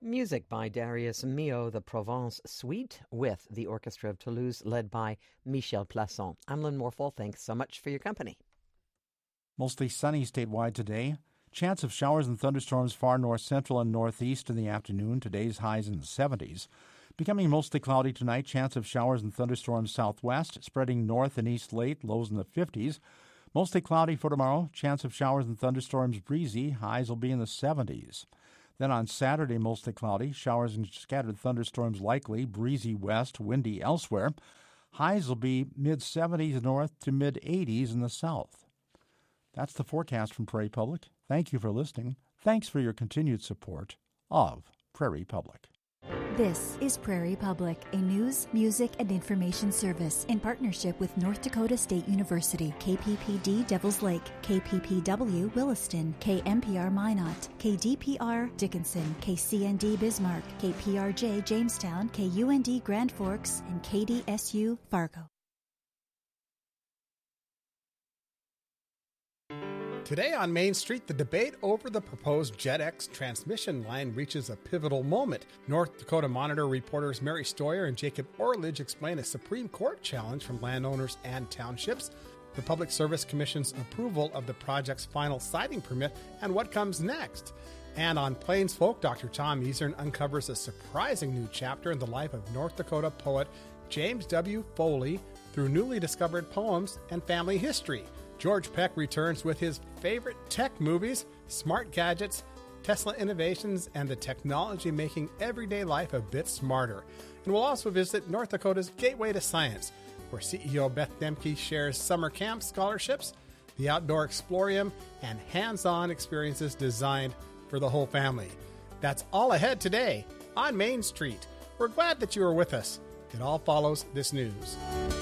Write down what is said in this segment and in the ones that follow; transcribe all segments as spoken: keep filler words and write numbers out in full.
Music by Darius Milhaud, the Provence Suite, with the Orchestra of Toulouse, led by Michel Plasson. I'm Lynn Morfall. Thanks so much for your company. Mostly sunny statewide today. Chance of showers and thunderstorms far north, central, and northeast in the afternoon. Today's highs in the seventies. Becoming mostly cloudy tonight. Chance of showers and thunderstorms southwest, spreading north and east late. Lows in the fifties. Mostly cloudy for tomorrow. Chance of showers and thunderstorms breezy. Highs will be in the seventies. Then on Saturday, mostly cloudy. Showers and scattered thunderstorms likely. Breezy west, windy elsewhere. Highs will be mid-seventies north to mid-eighties in the south. That's the forecast from Prairie Public. Thank you for listening. Thanks for your continued support of Prairie Public. This is Prairie Public, a news, music, and information service in partnership with North Dakota State University, K P P D Devils Lake, K P P W Williston, K M P R Minot, K D P R Dickinson, K C N D Bismarck, K P R J Jamestown, K U N D Grand Forks, and K D S U Fargo. Today on Main Street, the debate over the proposed JetX transmission line reaches a pivotal moment. North Dakota Monitor reporters Mary Stoyer and Jacob Orledge explain a Supreme Court challenge from landowners and townships, the Public Service Commission's approval of the project's final siting permit, and what comes next. And on Plains Folk, Doctor Tom Easern uncovers a surprising new chapter in the life of North Dakota poet James W. Foley through newly discovered poems and family history. George Peck returns with his favorite tech movies, smart gadgets, Tesla innovations, and the technology making everyday life a bit smarter. And we'll also visit North Dakota's Gateway to Science, where C E O Beth Demke shares summer camp scholarships, the outdoor explorium, and hands-on experiences designed for the whole family. That's all ahead today on Main Street. We're glad that you are with us. It all follows this news.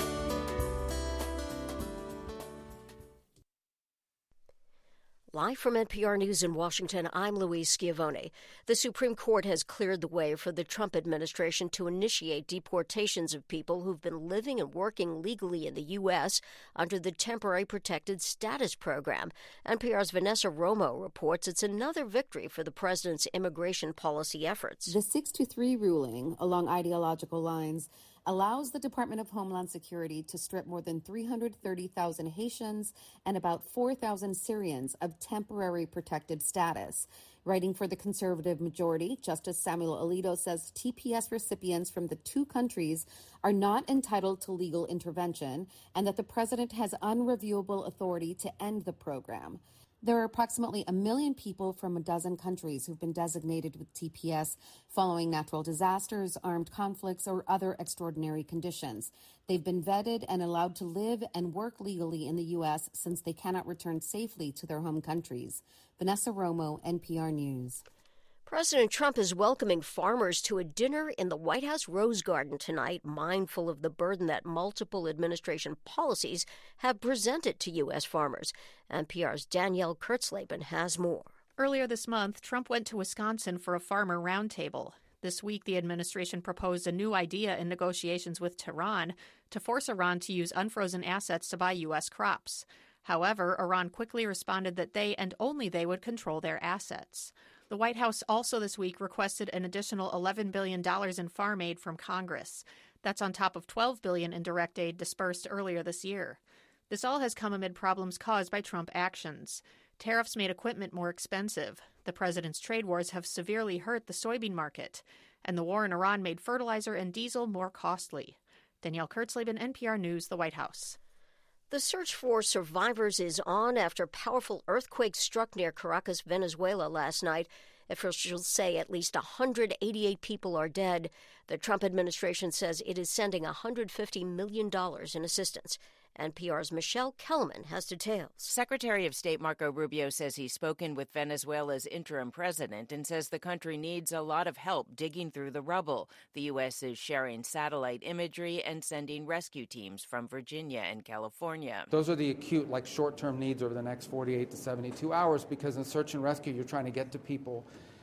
Live from N P R News in Washington, I'm Louise Schiavone. The Supreme Court has cleared the way for the Trump administration to initiate deportations of people who've been living and working legally in the U S under the Temporary Protected Status Program. N P R's Vanessa Romo reports it's another victory for the president's immigration policy efforts. The six to three ruling, along ideological lines, allows the Department of Homeland Security to strip more than three hundred thirty thousand Haitians and about four thousand Syrians of temporary protected status. Writing for the conservative majority, Justice Samuel Alito says T P S recipients from the two countries are not entitled to legal intervention and that the president has unreviewable authority to end the program. There are approximately a million people from a dozen countries who've been designated with T P S following natural disasters, armed conflicts, or other extraordinary conditions. They've been vetted and allowed to live and work legally in the U S since they cannot return safely to their home countries. Vanessa Romo, N P R News. President Trump is welcoming farmers to a dinner in the White House Rose Garden tonight, mindful of the burden that multiple administration policies have presented to U S farmers. N P R's Danielle Kurtzleben has more. Earlier this month, Trump went to Wisconsin for a farmer roundtable. This week, the administration proposed a new idea in negotiations with Tehran to force Iran to use unfrozen assets to buy U S crops. However, Iran quickly responded that they and only they would control their assets. The White House also this week requested an additional eleven billion dollars in farm aid from Congress. That's on top of twelve billion dollars in direct aid dispersed earlier this year. This all has come amid problems caused by Trump actions. Tariffs made equipment more expensive. The president's trade wars have severely hurt the soybean market. And the war in Iran made fertilizer and diesel more costly. Danielle Kurtzleben, N P R News, the White House. The search for survivors is on after powerful earthquakes struck near Caracas, Venezuela last night. Officials say at least one hundred eighty-eight people are dead. The Trump administration says it is sending one hundred fifty million dollars in assistance. N P R's Michelle Kellerman has details. Secretary of State Marco Rubio says he's spoken with Venezuela's interim president and says the country needs a lot of help digging through the rubble. The U S is sharing satellite imagery and sending rescue teams from Virginia and California. Those are the acute, like short-term needs over the next forty-eight to seventy-two hours, because in search and rescue, you're trying to get to people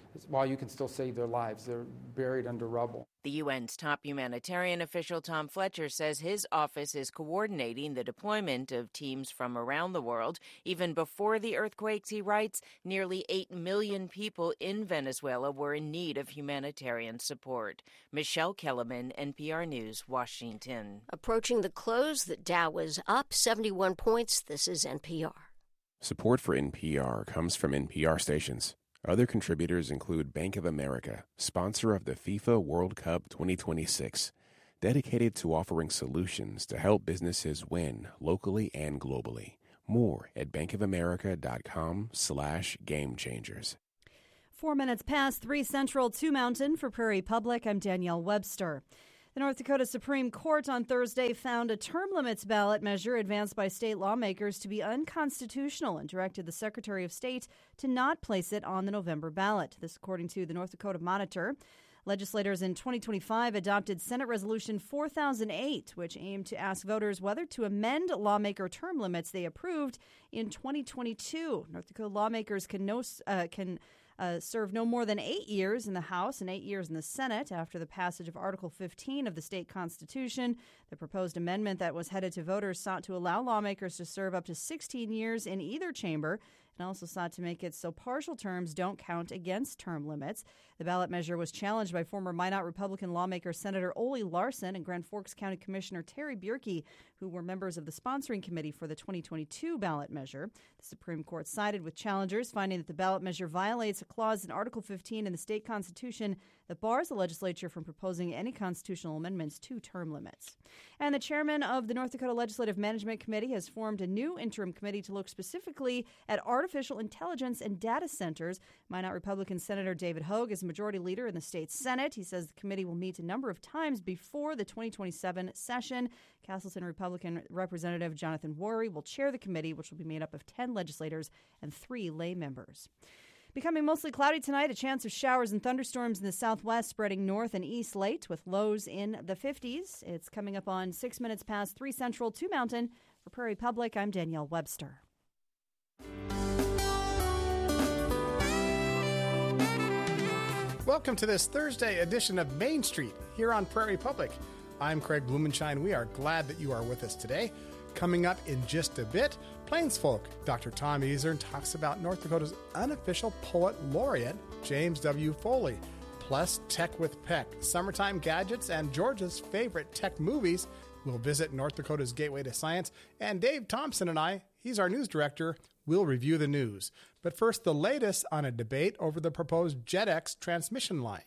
while you can still save their lives. They're buried under rubble. The U N's top humanitarian official Tom Fletcher says his office is coordinating the deployment of teams from around the world. Even before the earthquakes, he writes, nearly eight million people in Venezuela were in need of humanitarian support. Michelle Kellerman, N P R News, Washington. Approaching the close, the Dow was up seventy-one points. This is N P R. Support for N P R comes from N P R stations. Other contributors include Bank of America, sponsor of the FIFA World Cup twenty twenty-six, dedicated to offering solutions to help businesses win locally and globally. More at bankofamerica.com slash game changers. Four minutes past three Central, two Mountain. For Prairie Public, I'm Danielle Webster. The North Dakota Supreme Court on Thursday found a term limits ballot measure advanced by state lawmakers to be unconstitutional and directed the Secretary of State to not place it on the November ballot. This according to the North Dakota Monitor. Legislators in twenty twenty-five adopted Senate Resolution four thousand eight, which aimed to ask voters whether to amend lawmaker term limits they approved in twenty twenty-two. North Dakota lawmakers can no, uh, can Uh, serve no more than eight years in the House and eight years in the Senate after the passage of Article fifteen of the state constitution. The proposed amendment that was headed to voters sought to allow lawmakers to serve up to sixteen years in either chamber and also sought to make it so partial terms don't count against term limits. The ballot measure was challenged by former Minot Republican lawmaker Senator Ole Larson and Grand Forks County Commissioner Terry Bierke, who were members of the sponsoring committee for the twenty twenty-two ballot measure. The Supreme Court sided with challengers, finding that the ballot measure violates a clause in Article fifteen in the state constitution that bars the legislature from proposing any constitutional amendments to term limits. And the chairman of the North Dakota Legislative Management Committee has formed a new interim committee to look specifically at artificial intelligence and data centers. Minot Republican Senator David Hogue is majority leader in the state Senate. He says the committee will meet a number of times before the twenty twenty-seven session. Castleton Republican Representative Jonathan Worry will chair the committee, which will be made up of ten legislators and three lay members. Becoming mostly cloudy tonight, a chance of showers and thunderstorms in the southwest spreading north and east late with lows in the fifties. It's coming up on six minutes past three Central, two Mountain. For Prairie Public, I'm Danielle Webster. Welcome to this Thursday edition of Main Street here on Prairie Public. I'm Craig Blumenshine. We are glad that you are with us today. Coming up in just a bit, Plains Folk. Doctor Tom Easern talks about North Dakota's unofficial poet laureate, James W. Foley. Plus, Tech with Peck, summertime gadgets, and Georgia's favorite tech movies. We'll visit North Dakota's Gateway to Science. And Dave Thompson and I, he's our news director, will review the news. But first, the latest on a debate over the proposed JetX transmission line.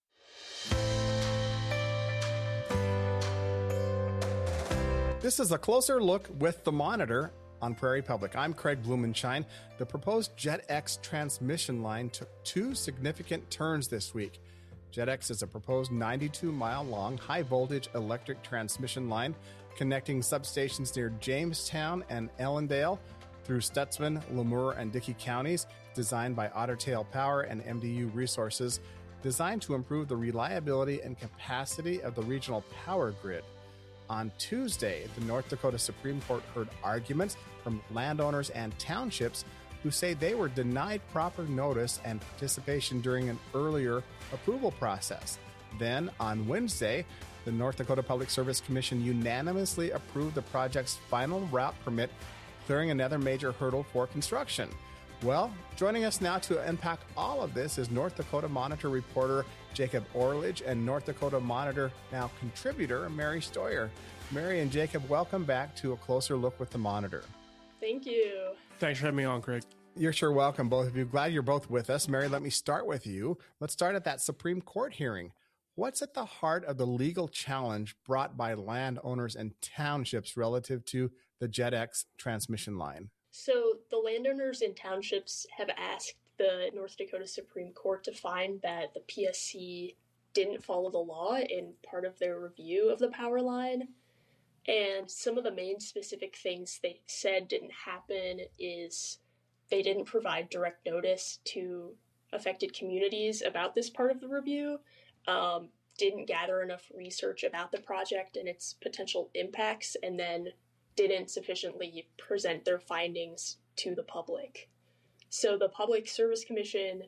This is a closer look with the Monitor on Prairie Public. I'm Craig Blumenshine. The proposed JetX transmission line took two significant turns this week. JetX is a proposed ninety-two mile long high-voltage electric transmission line connecting substations near Jamestown and Ellendale through Stutzman, Lemoore, and Dickey counties, designed by Otter Tail Power and M D U Resources, designed to improve the reliability and capacity of the regional power grid. On Tuesday, the North Dakota Supreme Court heard arguments from landowners and townships who say they were denied proper notice and participation during an earlier approval process. Then, on Wednesday, the North Dakota Public Service Commission unanimously approved the project's final route permit, clearing another major hurdle for construction. Well, joining us now to unpack all of this is North Dakota Monitor reporter Jacob Orledge and North Dakota Monitor now contributor Mary Stoyer. Mary and Jacob, welcome back to A Closer Look with the Monitor. Thank you. Thanks for having me on, Craig. You're sure welcome, both of you. Glad you're both with us. Mary, let me start with you. Let's start at that Supreme Court hearing. What's at the heart of the legal challenge brought by landowners and townships relative to the JetX transmission line? So the landowners and townships have asked the North Dakota Supreme Court to find that the P S C didn't follow the law in part of their review of the power line. And some of the main specific things they said didn't happen is they didn't provide direct notice to affected communities about this part of the review, um, didn't gather enough research about the project and its potential impacts, and then didn't sufficiently present their findings to the public. So the Public Service Commission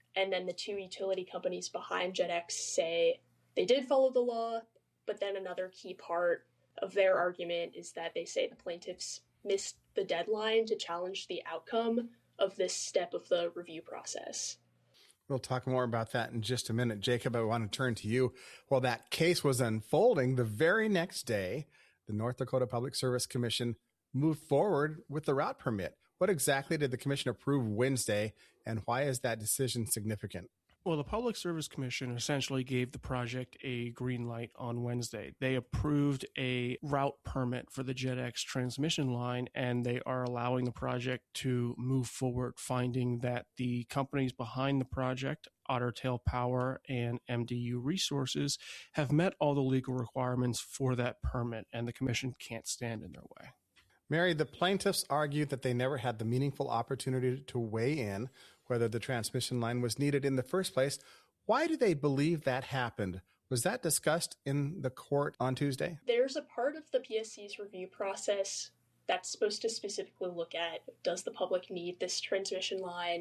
And then the two utility companies behind JetX say they did follow the law, but then another key part of their argument is that they say the plaintiffs missed the deadline to challenge the outcome of this step of the review process. We'll talk more about that in just a minute. Jacob, I want to turn to you. While that case was unfolding, the very next day, the North Dakota Public Service Commission moved forward with the route permit. What exactly did the commission approve Wednesday, and why is that decision significant? Well, the Public Service Commission essentially gave the project a green light on Wednesday. They approved a route permit for the JetX transmission line, and they are allowing the project to move forward, finding that the companies behind the project, Otter Tail Power and M D U Resources, have met all the legal requirements for that permit, and the commission can't stand in their way. Mary, the plaintiffs argued that they never had the meaningful opportunity to weigh in whether the transmission line was needed in the first place. Why do they believe that happened? Was that discussed in the court on Tuesday? There's a part of the P S C's review process that's supposed to specifically look at, does the public need this transmission line?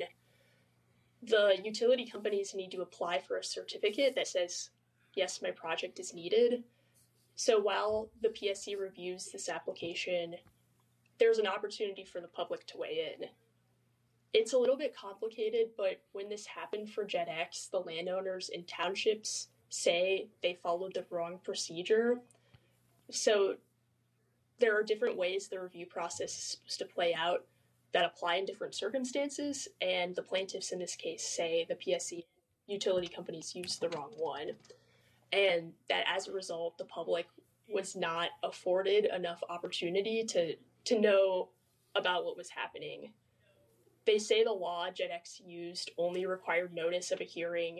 The utility companies need to apply for a certificate that says, yes, my project is needed. So while the P S C reviews this application, there's an opportunity for the public to weigh in. It's a little bit complicated, but when this happened for JetX, the landowners and townships say they followed the wrong procedure. So there are different ways the review process is supposed to play out that apply in different circumstances, and the plaintiffs in this case say the P S C utility companies used the wrong one, and that as a result, the public was not afforded enough opportunity to to know about what was happening. They say the law JetX used only required notice of a hearing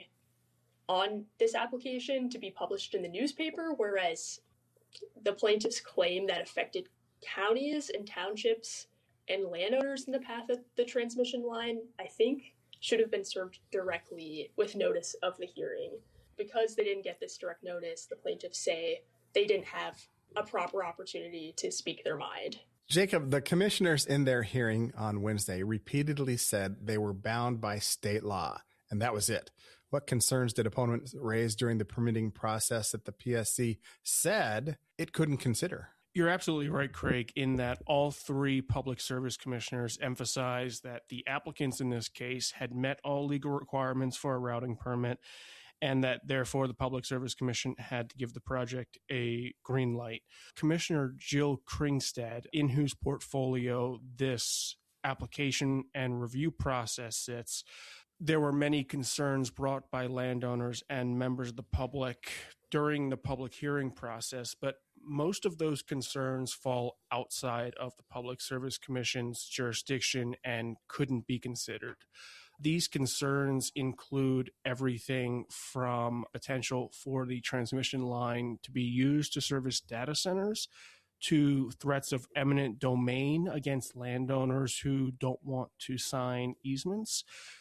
on this application to be published in the newspaper, whereas the plaintiffs claim that affected counties and townships and landowners in the path of the transmission line, I think, should have been served directly with notice of the hearing. Because they didn't get this direct notice, the plaintiffs say they didn't have a proper opportunity to speak their mind. Jacob, the commissioners in their hearing on Wednesday repeatedly said they were bound by state law, and that was it. What concerns did opponents raise during the permitting process that the P S C said it couldn't consider? You're absolutely right, Craig, in that all three public service commissioners emphasized that the applicants in this case had met all legal requirements for a routing permit, and that therefore the Public Service Commission had to give the project a green light. Commissioner Jill Kringstad, in whose portfolio this application and review process sits, there were many concerns brought by landowners and members of the public during the public hearing process, but most of those concerns fall outside of the Public Service Commission's jurisdiction and couldn't be considered. These concerns include everything from potential for the transmission line to be used to service data centers to threats of eminent domain against landowners who don't want to sign easements.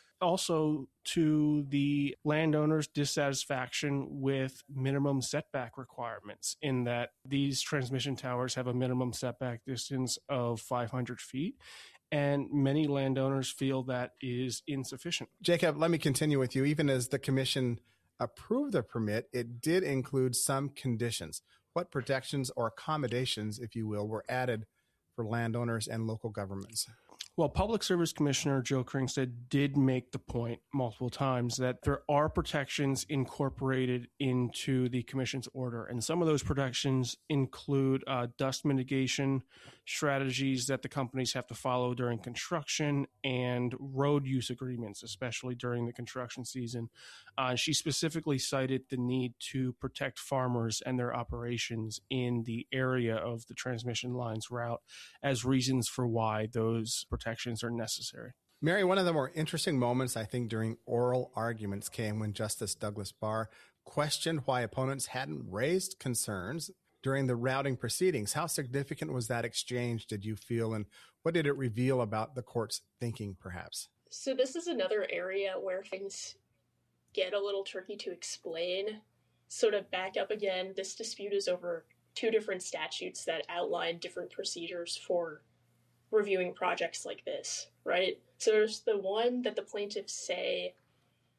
Also to the landowners' dissatisfaction with minimum setback requirements, in that these transmission towers have a minimum setback distance of five hundred feet. And many landowners feel that is insufficient. Jacob, let me continue with you. Even as the commission approved the permit, it did include some conditions. What protections or accommodations, if you will, were added for landowners and local governments? Well, Public Service Commissioner Jill Kringstad did make the point multiple times that there are protections incorporated into the Commission's order, and some of those protections include uh, dust mitigation strategies that the companies have to follow during construction and road use agreements, especially during the construction season. Uh, she specifically cited the need to protect farmers and their operations in the area of the transmission line's route as reasons for why those protections are necessary. Mary, one of the more interesting moments, I think, during oral arguments came when Justice Douglas Barr questioned why opponents hadn't raised concerns during the routing proceedings. How significant was that exchange, did you feel, and what did it reveal about the court's thinking, perhaps? So this is another area where things get a little tricky to explain. So to back up again, this dispute is over two different statutes that outline different procedures for reviewing projects like this, right? So there's the one that the plaintiffs say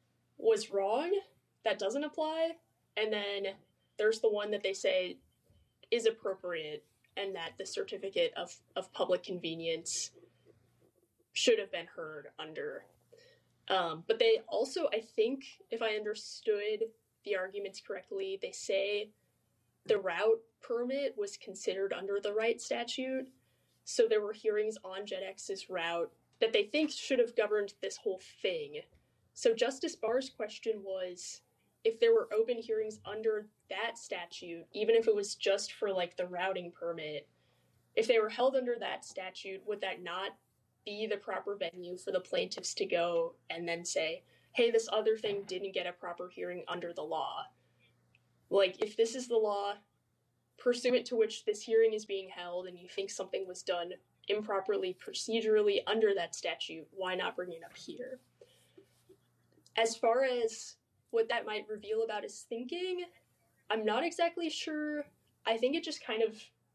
was wrong, that doesn't apply. And then there's the one that they say is appropriate and that the certificate of, of public convenience should have been heard under. Um, but they also, I think, if I understood the arguments correctly, they say the route permit was considered under the right statute. So there were hearings on JetX's route that they think should have governed this whole thing. So Justice Barr's question was, if there were open hearings under that statute, even if it was just for like the routing permit, if they were held under that statute, would that not be the proper venue for the plaintiffs to go and then say, hey, this other thing didn't get a proper hearing under the law? Like, if this is the law pursuant to which this hearing is being held and you think something was done improperly procedurally under that statute, why not bring it up here? As far as what that might reveal about his thinking, I'm not exactly sure. I think it just kind of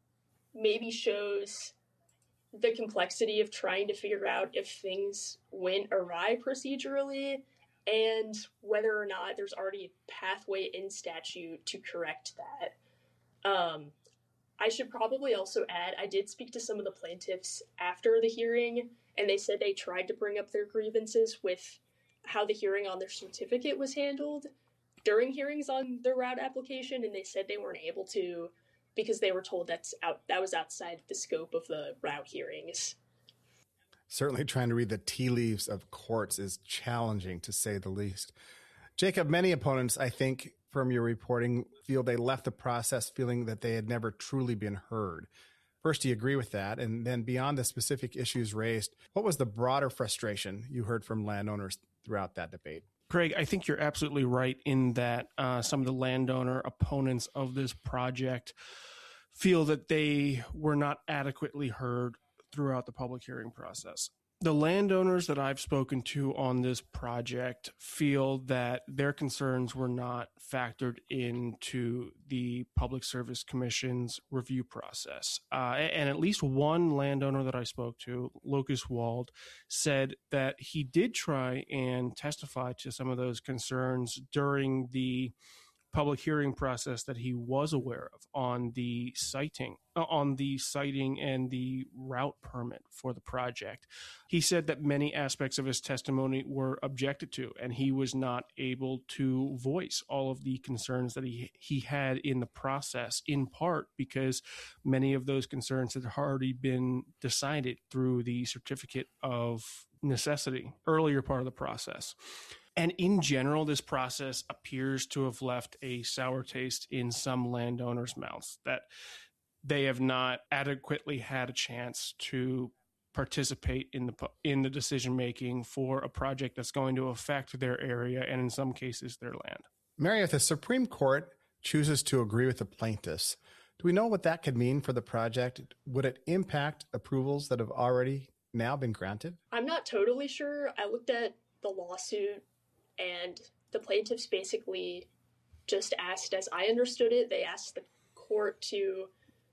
maybe shows the complexity of trying to figure out if things went awry procedurally and whether or not there's already a pathway in statute to correct that. Um, I should probably also add, I did speak to some of the plaintiffs after the hearing, and they said they tried to bring up their grievances with how the hearing on their certificate was handled during hearings on their route application, and they said they weren't able to because they were told that's out, that was outside the scope of the route hearings. Certainly trying to read the tea leaves of courts is challenging, to say the least. Jacob, many opponents, I think, from your reporting, feel they left the process feeling that they had never truly been heard. First, do you agree with that? And then beyond the specific issues raised, what was the broader frustration you heard from landowners throughout that debate? Craig, I think you're absolutely right in that uh, some of the landowner opponents of this project feel that they were not adequately heard throughout the public hearing process. The landowners that I've spoken to on this project feel that their concerns were not factored into the Public Service Commission's review process. Uh, and at least one landowner that I spoke to, Locust Wald, said that he did try and testify to some of those concerns during the public hearing process that he was aware of on the siting, on the siting and the route permit for the project. He said that many aspects of his testimony were objected to, and he was not able to voice all of the concerns that he he had in the process, in part because many of those concerns had already been decided through the certificate of necessity, earlier part of the process. And in general, this process appears to have left a sour taste in some landowners' mouths, that they have not adequately had a chance to participate in the in the decision making for a project that's going to affect their area and in some cases their land. Mary, if the Supreme Court chooses to agree with the plaintiffs, do we know what that could mean for the project? Would it impact approvals that have already now been granted? I'm not totally sure. I looked at the lawsuit, and the plaintiffs basically just asked, as I understood it, they asked the court to,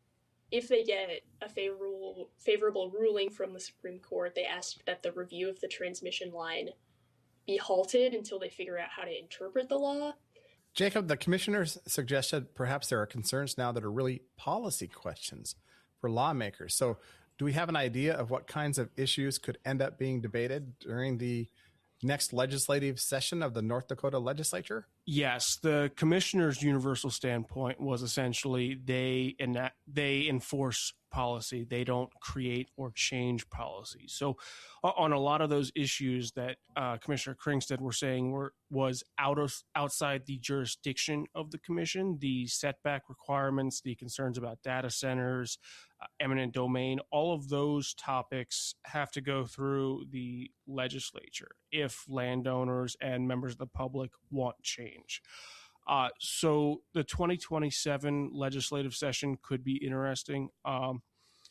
if they get a favorable favorable ruling from the Supreme Court, they asked that the review of the transmission line be halted until they figure out how to interpret the law. Jacob, the commissioners suggested perhaps there are concerns now that are really policy questions for lawmakers. So do we have an idea of what kinds of issues could end up being debated during the next legislative session of the North Dakota legislature? Yes, the commissioner's universal standpoint was essentially they enact, they enforce policy. They don't create or change policy. So on a lot of those issues that uh, Commissioner Kringstad were saying were was out of outside the jurisdiction of the commission, the setback requirements, the concerns about data centers, uh, eminent domain, all of those topics have to go through the legislature if landowners and members of the public want change. Uh, so the twenty twenty-seven legislative session could be interesting. Um,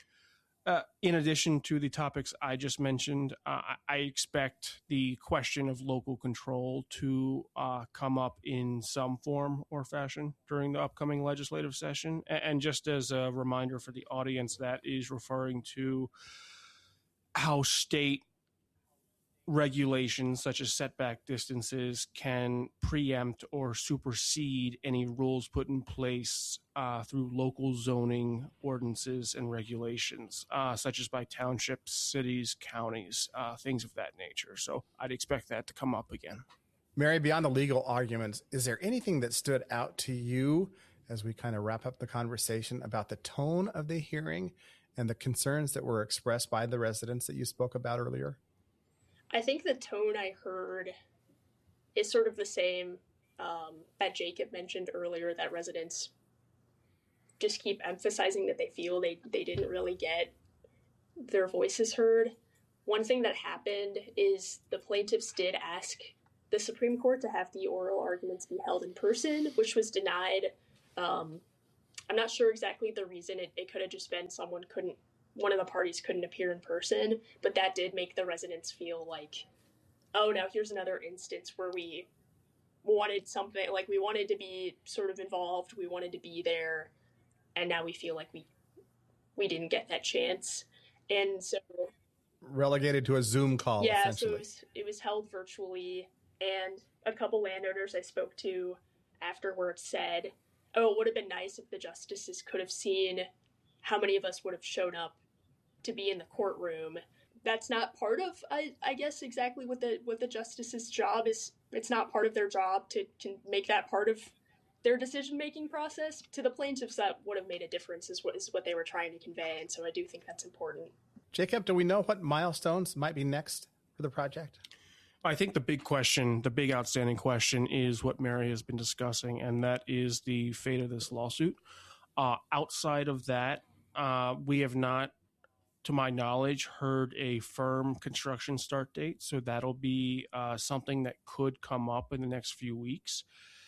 uh, in addition to the topics I just mentioned, uh, I expect the question of local control to uh, come up in some form or fashion during the upcoming legislative session. And just as a reminder for the audience, that is referring to how state regulations such as setback distances can preempt or supersede any rules put in place uh, through local zoning ordinances and regulations, uh, such as by townships, cities, counties, uh, things of that nature. So I'd expect that to come up again. Mary, beyond the legal arguments, is there anything that stood out to you as we kind of wrap up the conversation about the tone of the hearing and the concerns that were expressed by the residents that you spoke about earlier? I think the tone I heard is sort of the same um, that Jacob mentioned earlier, that residents just keep emphasizing that they feel they, they didn't really get their voices heard. One thing that happened is the plaintiffs did ask the Supreme Court to have the oral arguments be held in person, which was denied. Um, I'm not sure exactly the reason. It, it could have just been someone couldn't one of the parties couldn't appear in person, but that did make the residents feel like, oh, now here's another instance where we wanted something, like we wanted to be sort of involved, we wanted to be there, and now we feel like we we didn't get that chance. And so relegated to a Zoom call. Yeah, so it was, it was held virtually, and a couple landowners I spoke to afterwards said, oh, it would have been nice if the justices could have seen how many of us would have shown up to be in the courtroom. That's not part of, I, I guess, exactly what the what the justice's job is. It's not part of their job to, to make that part of their decision-making process. To the plaintiffs, that would have made a difference is what is what they were trying to convey, and so I do think that's important. Jacob, do we know what milestones might be next for the project? I think the big question, the big outstanding question is what Mary has been discussing, and that is the fate of this lawsuit. Uh, outside of that, uh, we have not, to my knowledge, heard a firm construction start date. So that'll be uh, something that could come up in the next few weeks.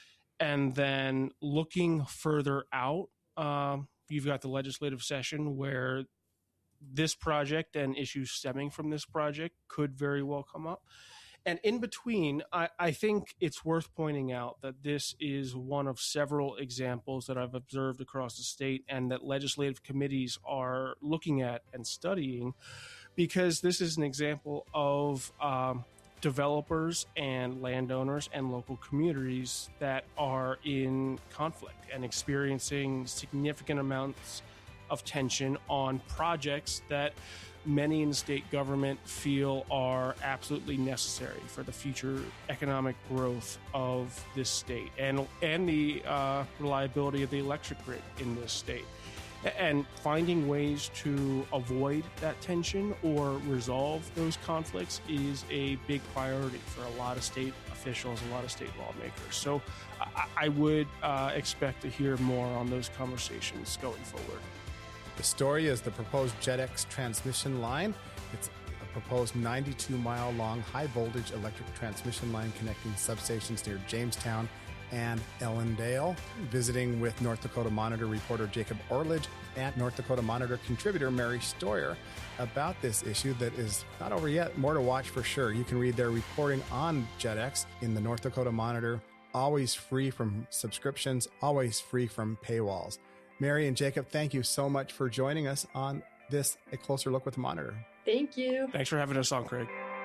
And then looking further out, uh, you've got the legislative session where this project and issues stemming from this project could very well come up. And in between, I, I think it's worth pointing out that this is one of several examples that I've observed across the state and that legislative committees are looking at and studying, because this is an example of um, developers and landowners and local communities that are in conflict and experiencing significant amounts of tension on projects that many in the state government feel are absolutely necessary for the future economic growth of this state and and the uh, reliability of the electric grid in this state. And finding ways to avoid that tension or resolve those conflicts is a big priority for a lot of state officials, a lot of state lawmakers. So I, I would uh, expect to hear more on those conversations going forward. The story is the proposed JetX transmission line. It's a proposed ninety-two mile long high voltage electric transmission line connecting substations near Jamestown and Ellendale. Visiting with North Dakota Monitor reporter Jacob Orledge and North Dakota Monitor contributor Mary Stoyer about this issue that is not over yet. More to watch for sure. You can read their reporting on JetX in the North Dakota Monitor. Always free from subscriptions, always free from paywalls. Mary and Jacob, thank you so much for joining us on this A Closer Look with the Monitor. Thank you. Thanks for having us on, Craig.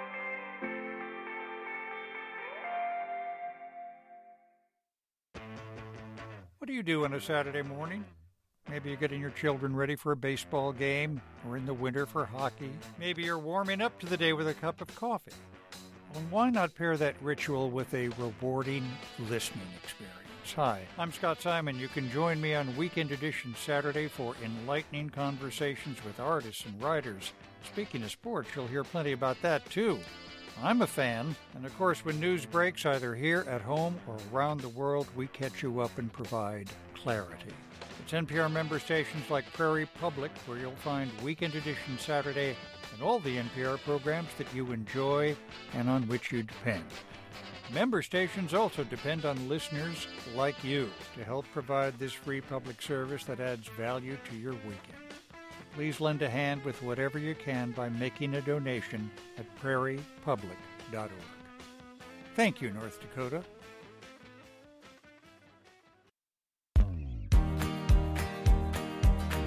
What do you do on a Saturday morning? Maybe you're getting your children ready for a baseball game, or in the winter for hockey. Maybe you're warming up to the day with a cup of coffee. Well, why not pair that ritual with a rewarding listening experience? Hi, I'm Scott Simon. You can join me on Weekend Edition Saturday for enlightening conversations with artists and writers. Speaking of sports, you'll hear plenty about that, too. I'm a fan, and of course, when news breaks either here at home or around the world, we catch you up and provide clarity. It's N P R member stations like Prairie Public, where you'll find Weekend Edition Saturday and all the N P R programs that you enjoy and on which you depend. Member stations also depend on listeners like you to help provide this free public service that adds value to your weekend. Please lend a hand with whatever you can by making a donation at prairie public dot org. Thank you, North Dakota.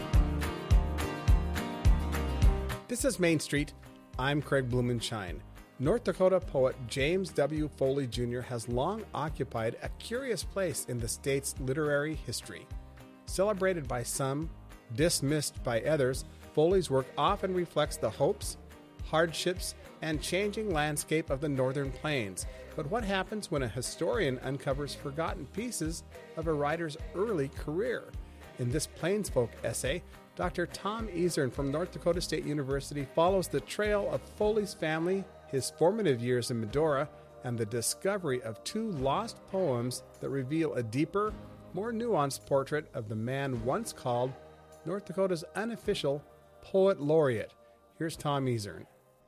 This is Main Street. I'm Craig Blumenshine. North Dakota poet James W. Foley Junior has long occupied a curious place in the state's literary history. Celebrated by some, dismissed by others, Foley's work often reflects the hopes, hardships, and changing landscape of the Northern Plains. But what happens when a historian uncovers forgotten pieces of a writer's early career? In this Plainsfolk essay, Doctor Tom Ezern from North Dakota State University follows the trail of Foley's family, his formative years in Medora, and the discovery of two lost poems that reveal a deeper, more nuanced portrait of the man once called North Dakota's unofficial poet laureate. Here's Tom Ezern.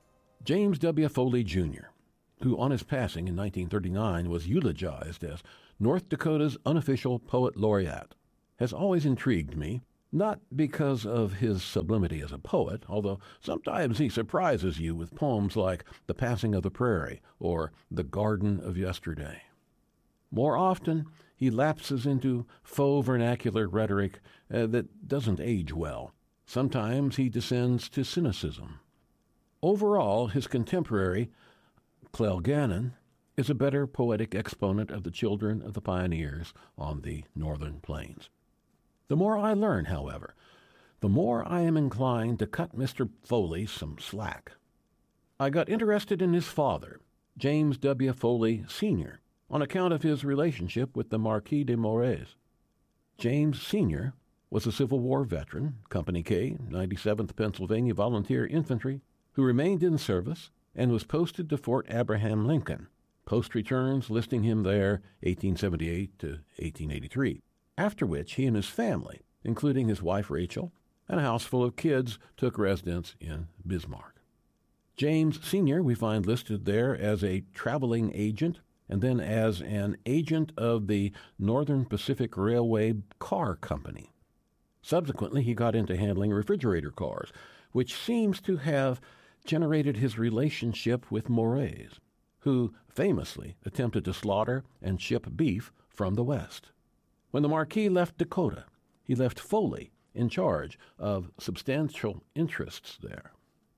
James W. Foley Junior, who on his passing in nineteen thirty-nine was eulogized as North Dakota's unofficial poet laureate, has always intrigued me, not because of his sublimity as a poet, although sometimes he surprises you with poems like The Passing of the Prairie or The Garden of Yesterday. More often, he lapses into faux vernacular rhetoric uh, that doesn't age well. Sometimes he descends to cynicism. Overall, his contemporary, Clell Gannon, is a better poetic exponent of the children of the pioneers on the Northern Plains. The more I learn, however, the more I am inclined to cut Mister Foley some slack. I got interested in his father, James W. Foley Senior, on account of his relationship with the Marquis de Moraes. James Senior was a Civil War veteran, Company K, ninety-seventh Pennsylvania Volunteer Infantry, who remained in service and was posted to Fort Abraham Lincoln, post returns listing him there eighteen seventy-eight to eighteen eighty-three. After which he and his family, including his wife Rachel and a house full of kids, took residence in Bismarck. James Senior we find listed there as a traveling agent and then as an agent of the Northern Pacific Railway Car Company. Subsequently, he got into handling refrigerator cars, which seems to have generated his relationship with Moraes, who famously attempted to slaughter and ship beef from the West. When the Marquis left Dakota, he left Foley in charge of substantial interests there.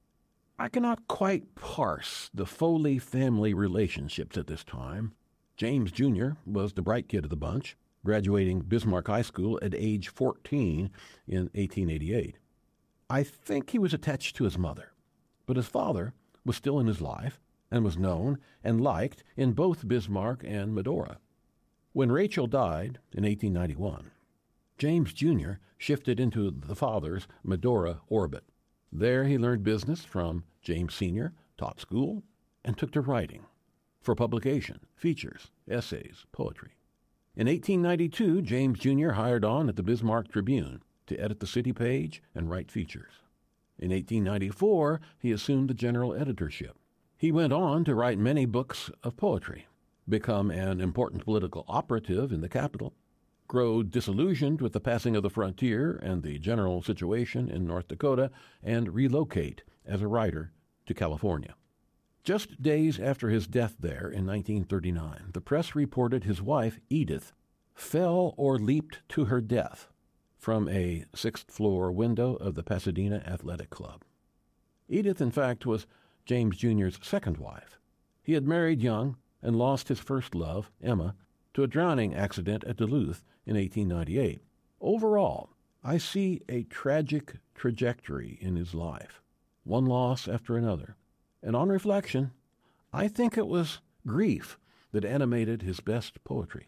I cannot quite parse the Foley family relationships at this time. James Junior was the bright kid of the bunch, graduating Bismarck High School at age fourteen in eighteen eighty-eight. I think he was attached to his mother, but his father was still in his life and was known and liked in both Bismarck and Medora. When Rachel died in eighteen ninety-one, James Junior shifted into the father's Medora orbit. There he learned business from James Senior, taught school, and took to writing for publication, features, essays, poetry. In eighteen ninety-two, James Junior hired on at the Bismarck Tribune to edit the city page and write features. In eighteen ninety-four, he assumed the general editorship. He went on to write many books of poetry, become an important political operative in the capital, grow disillusioned with the passing of the frontier and the general situation in North Dakota, and relocate as a writer to California. Just days after his death there in nineteen thirty-nine, the press reported his wife, Edith, fell or leaped to her death from a sixth-floor window of the Pasadena Athletic Club. Edith, in fact, was James Junior's second wife. He had married young and lost his first love, Emma, to a drowning accident at Duluth in eighteen ninety-eight. Overall, I see a tragic trajectory in his life, one loss after another. And on reflection, I think it was grief that animated his best poetry.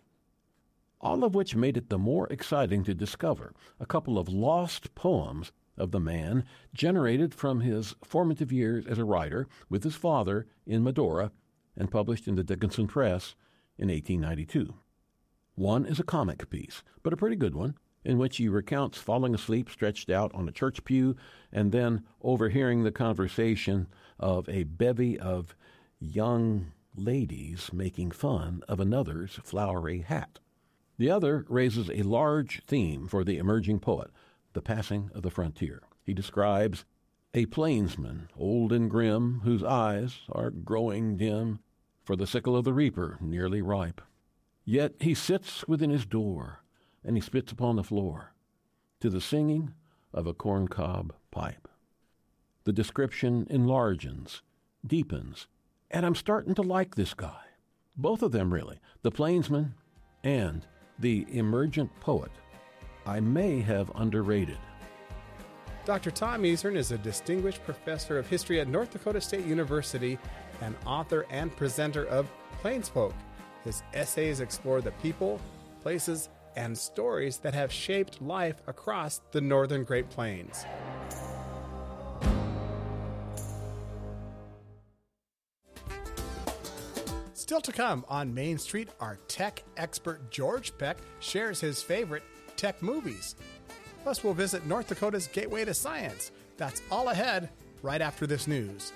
All of which made it the more exciting to discover a couple of lost poems of the man generated from his formative years as a writer with his father in Medora and published in the Dickinson Press in eighteen ninety-two. One is a comic piece, but a pretty good one, in which he recounts falling asleep stretched out on a church pew and then overhearing the conversation of a bevy of young ladies making fun of another's flowery hat. The other raises a large theme for the emerging poet, the passing of the frontier. He describes a plainsman, old and grim, whose eyes are growing dim, for the sickle of the reaper nearly ripe. Yet he sits within his door, and he spits upon the floor, to the singing of a corncob pipe. The description enlarges, deepens, And I'm starting to like this guy. Both of them, really. The plainsman and the emergent poet. I may have underrated. Doctor Tom Easern is a distinguished professor of history at North Dakota State University and author and presenter of Plainsfolk. His essays explore the people, places, and stories that have shaped life across the northern Great Plains. Still to come on Main Street, our tech expert George Peck shares his favorite tech movies. Plus, we'll visit North Dakota's Gateway to Science. That's all ahead right after this news.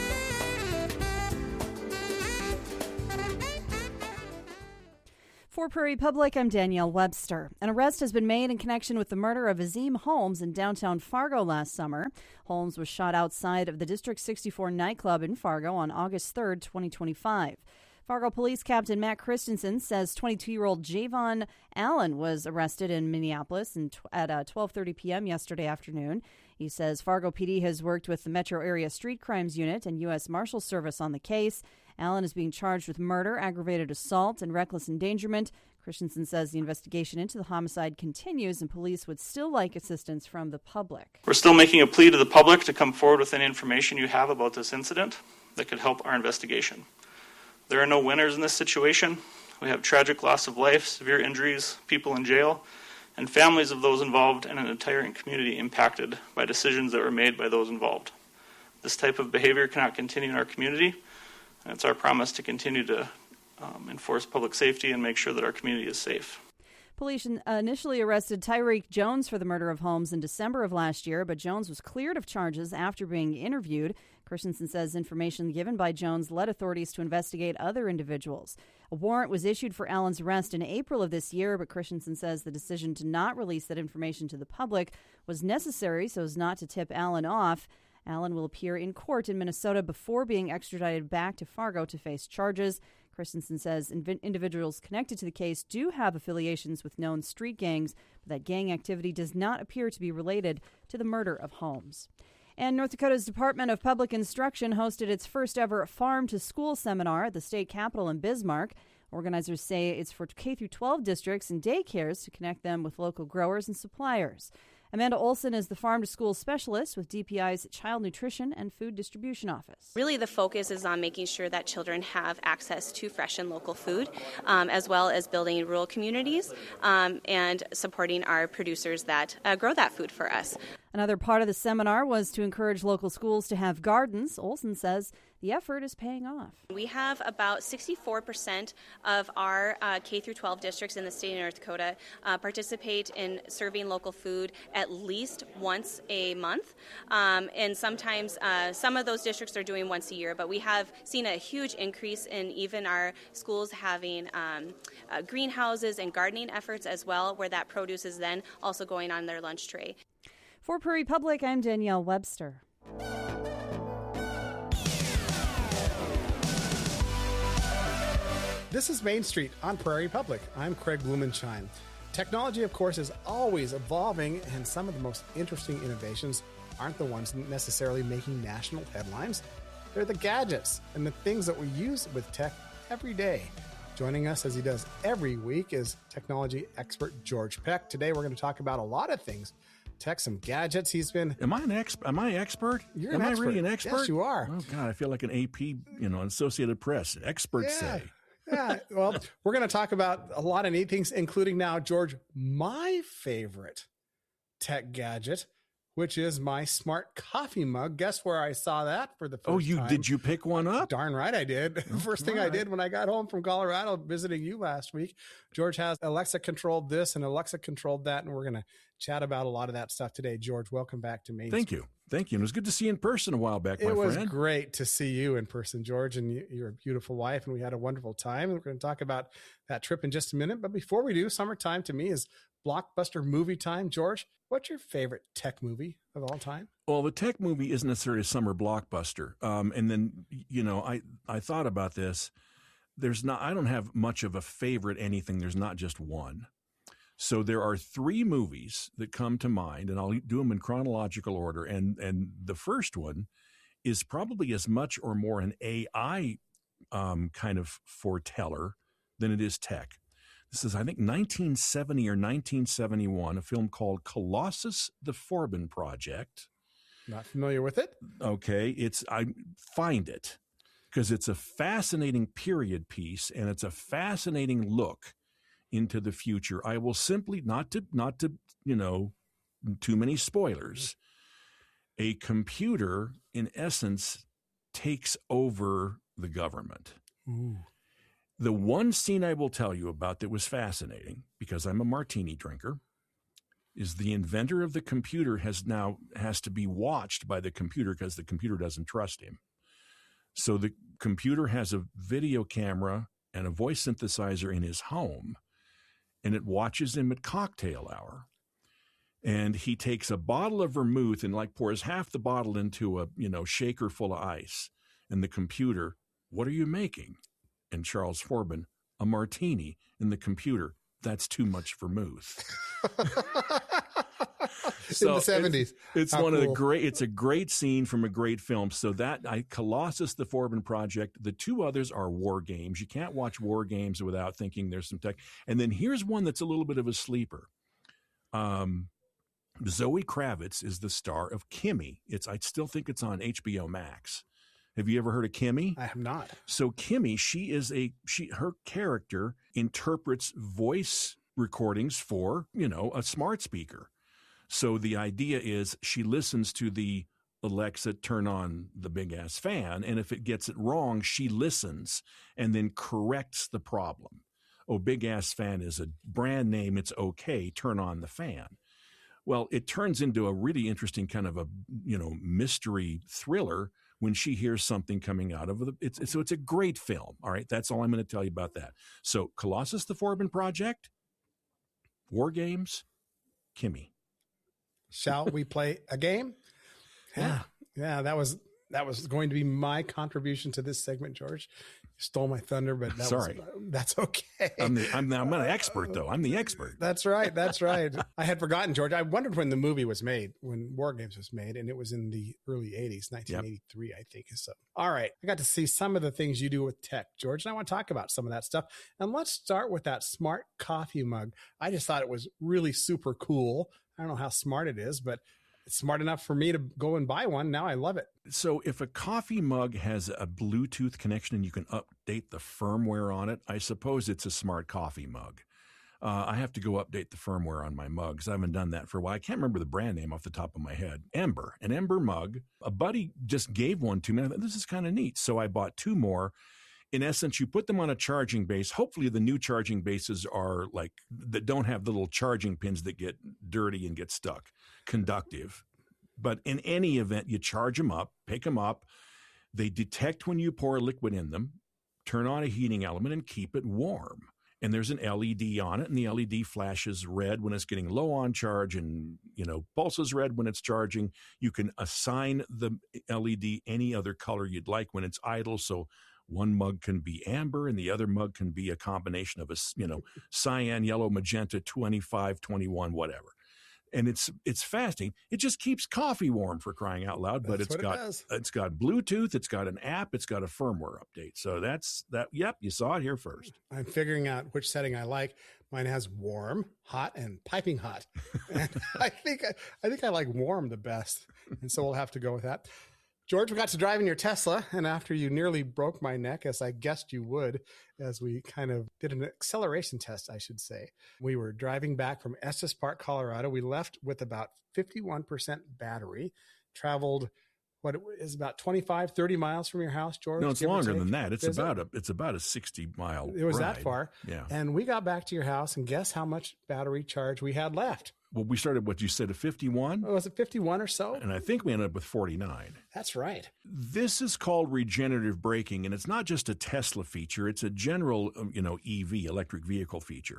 For Prairie Public, I'm Danielle Webster. An arrest has been made in connection with the murder of Azim Holmes in downtown Fargo last summer. Holmes was shot outside of the District sixty-four nightclub in Fargo on August third, twenty twenty-five. Fargo Police Captain Matt Christensen says twenty-two-year-old Javon Allen was arrested in Minneapolis at uh, twelve thirty p.m. yesterday afternoon. He says Fargo P D has worked with the Metro Area Street Crimes Unit and U S Marshal Service on the case. Allen is being charged with murder, aggravated assault, and reckless endangerment. Christensen says the investigation into the homicide continues and police would still like assistance from the public. We're still making a plea to the public to come forward with any information you have about this incident that could help our investigation. There are no winners in this situation. We have tragic loss of life, severe injuries, people in jail, and families of those involved, and an entire community impacted by decisions that were made by those involved. This type of behavior cannot continue in our community, and it's our promise to continue to um, enforce public safety and make sure that our community is safe. Police initially arrested Tyreek Jones for the murder of Holmes in December of last year, but Jones was cleared of charges after being interviewed. Christensen says information given by Jones led authorities to investigate other individuals. A warrant was issued for Allen's arrest in April of this year, but Christensen says the decision to not release that information to the public was necessary so as not to tip Allen off. Allen will appear in court in Minnesota before being extradited back to Fargo to face charges. Christensen says inv- individuals connected to the case do have affiliations with known street gangs, but that gang activity does not appear to be related to the murder of Holmes. And North Dakota's Department of Public Instruction hosted its first ever Farm to School seminar at the state capitol in Bismarck. Organizers say it's for K through twelve districts and daycares to connect them with local growers and suppliers. Amanda Olson is the Farm to School specialist with D P I's Child Nutrition and Food Distribution Office. Really, the focus is on making sure that children have access to fresh and local food, um, as well as building rural communities um, and supporting our producers that uh, grow that food for us. Another part of the seminar was to encourage local schools to have gardens. Olson says the effort is paying off. We have about sixty-four percent of our uh, K through twelve districts in the state of North Dakota uh, participate in serving local food at least once a month. Um, and sometimes uh, some of those districts are doing once a year, but we have seen a huge increase in even our schools having um, uh, greenhouses and gardening efforts as well, where that produce is then also going on their lunch tray. For Prairie Public, I'm Danielle Webster. This is Main Street on Prairie Public. I'm Craig Blumenschein. Technology, of course, is always evolving, and some of the most interesting innovations aren't the ones necessarily making national headlines. They're the gadgets and the things that we use with tech every day. Joining us, as he does every week, is technology expert George Peck. Today, we're going to talk about a lot of things. Tech, some gadgets. He's been. Am I an expert? Am I expert? You're am an I expert. really an expert? Yes, you are. Oh God, I feel like an A P, you know, Associated Press. Experts Yeah. say. Yeah, well, we're going to talk about a lot of neat things, including now, George, my favorite tech gadget, which is my smart coffee mug. Guess where I saw that for the first time? Oh, you time? did you pick one up? Darn right I did. Oh, First thing I right. did when I got home from Colorado visiting you last week. George has Alexa controlled this and Alexa controlled that, and we're going to chat about a lot of that stuff today. George, welcome back to Main Thank Street. you. Thank you. And it was good to see you in person a while back, my It was friend. great to see you in person, George, and you, you're a beautiful wife, and we had a wonderful time. We're going to talk about that trip in just a minute. But before we do, summertime to me is blockbuster movie time. George, what's your favorite tech movie of all time? Well, the tech movie isn't necessarily a summer blockbuster. Um, and then, you know, I, I thought about this. There's not, I don't have much of a favorite anything. There's not just one. So there are three movies that come to mind, and I'll do them in chronological order. And and the first one is probably as much or more an A I um, kind of foreteller than it is tech. This is, I think, nineteen seventy or nineteen seventy-one, a film called Colossus the Forbin Project. Not familiar with it. Okay, it's I find it because it's a fascinating period piece and it's a fascinating look into the future. I will simply not to not to you know too many spoilers. A computer, in essence, takes over the government. Ooh. The one scene I will tell you about that was fascinating, because I'm a martini drinker, is the inventor of the computer has now has to be watched by the computer because the computer doesn't trust him. So the computer has a video camera and a voice synthesizer in his home, and it watches him at cocktail hour. And he takes a bottle of vermouth and like pours half the bottle into a, you know, shaker full of ice. And the computer, what are you making? And Charles Forbin, a martini. In the computer, that's too much vermouth. So in the seventies. It's, it's one cool. of the great, it's a great scene from a great film. So that, I, Colossus, the Forbin Project, the two others are War Games. You can't watch War Games without thinking there's some tech. And then here's one that's a little bit of a sleeper. Um, Zoe Kravitz is the star of Kimmy. It's, I still think it's on H B O Max. Have you ever heard of Kimmy? I have not. So Kimmy, she is a, she, her character interprets voice recordings for, you know, a smart speaker. So the idea is she listens to the Alexa, turn on the big ass fan. And if it gets it wrong, she listens and then corrects the problem. Oh, big ass fan is a brand name. It's okay. Turn on the fan. Well, it turns into a really interesting kind of a, you know, mystery thriller when she hears something coming out of the, it's, it's so it's a great film. All right. That's all I'm going to tell you about that. So Colossus, the Forbin Project, War Games, Kimmy. Shall we play a game? Yeah. Yeah. That was, that was going to be my contribution to this segment, George. You stole my thunder, but that Sorry. Was, that's okay. I'm the, I'm, the, I'm not an expert though. I'm the expert. That's right. That's right. I had forgotten, George. I wondered when the movie was made, when War Games was made, and it was in the early eighties, nineteen eighty-three, yep. I think. So, all right. I got to see some of the things you do with tech, George, and I want to talk about some of that stuff. And let's start with that smart coffee mug. I just thought it was really super cool. I don't know how smart it is, but it's smart enough for me to go and buy one. Now I love it. So if a coffee mug has a Bluetooth connection and you can update the firmware on it, I suppose it's a smart coffee mug. Uh, I have to go update the firmware on my mugs. I haven't done that for a while. I can't remember the brand name off the top of my head. Ember, an Ember mug. A buddy just gave one to me. I thought, this is kind of neat. So I bought two more. In essence, you put them on a charging base. Hopefully the new charging bases are like, that don't have the little charging pins that get dirty and get stuck, conductive. But in any event, you charge them up, pick them up. They detect when you pour liquid in them, turn on a heating element and keep it warm. And there's an L E D on it, and the L E D flashes red when it's getting low on charge and, you know, pulses red when it's charging. You can assign the L E D any other color you'd like when it's idle. So one mug can be amber and the other mug can be a combination of a, you know, cyan, yellow, magenta, twenty-five, twenty-one, whatever. And it's it's fascinating. It just keeps coffee warm, for crying out loud. But that's it's got it it's got Bluetooth, it's got an app, it's got a firmware update. So that's that. Yep, you saw it here first. I'm figuring out which setting I like. Mine has warm, hot, and piping hot. And I think I, I think I like warm the best, and so we'll have to go with that. George, we got to drive in your Tesla, and after you nearly broke my neck, as I guessed you would, as we kind of did an acceleration test, I should say. We were driving back from Estes Park, Colorado. We left with about fifty-one percent battery, traveled what is about twenty-five, thirty miles from your house, George? No, it's longer than that. It's is about it? a it's about a sixty mile It was ride. that far. Yeah. And we got back to your house, and guess how much battery charge we had left? Well, we started what you said at fifty-one. Oh, was it fifty-one or so? And I think we ended up with forty-nine. That's right. This is called regenerative braking, and it's not just a Tesla feature. It's a general, you know, E V, electric vehicle feature.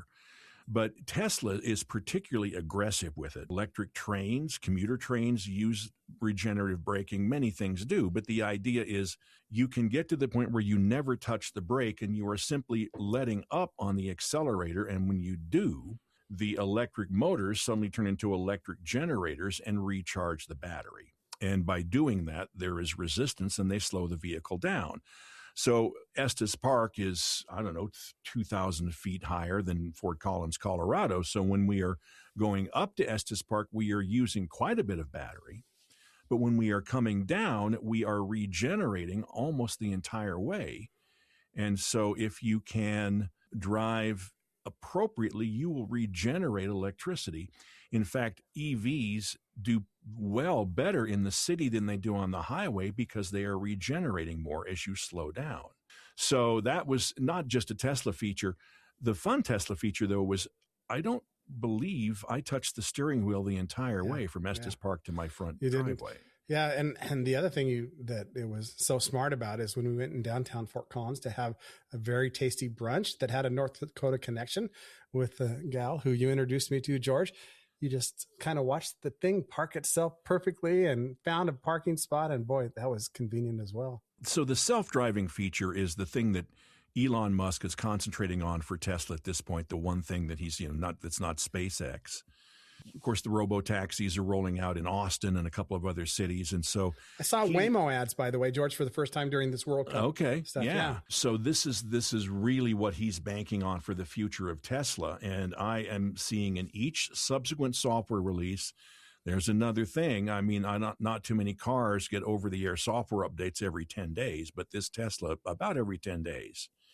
But Tesla is particularly aggressive with it. Electric trains, commuter trains use regenerative braking. Many things do. But the idea is you can get to the point where you never touch the brake and you are simply letting up on the accelerator. And when you do, the electric motors suddenly turn into electric generators and recharge the battery. And by doing that, there is resistance and they slow the vehicle down. So Estes Park is, I don't know, two thousand feet higher than Fort Collins, Colorado. So when we are going up to Estes Park, we are using quite a bit of battery. But when we are coming down, we are regenerating almost the entire way. And so if you can drive appropriately, you will regenerate electricity. In fact, E Vs do well better in the city than they do on the highway because they are regenerating more as you slow down. So that was not just a Tesla feature. The fun Tesla feature, though, was I don't believe I touched the steering wheel the entire yeah, way from Estes yeah. Park to my front you driveway. Didn't. Yeah, and, and the other thing you that it was so smart about is when we went in downtown Fort Collins to have a very tasty brunch that had a North Dakota connection with the gal who you introduced me to, George. You just kind of watched the thing park itself perfectly and found a parking spot, and boy, that was convenient as well. So the self-driving feature is the thing that Elon Musk is concentrating on for Tesla at this point, the one thing that he's, you know, not that's not SpaceX. Of course, the robo-taxis are rolling out in Austin and a couple of other cities. And so I saw he, Waymo ads, by the way, George, for the first time during this World Cup. Okay. Stuff. Yeah. yeah. So this is this is really what he's banking on for the future of Tesla. And I am seeing in each subsequent software release, there's another thing. I mean, I not, not too many cars get over-the-air software updates every ten days, but this Tesla, about every ten days.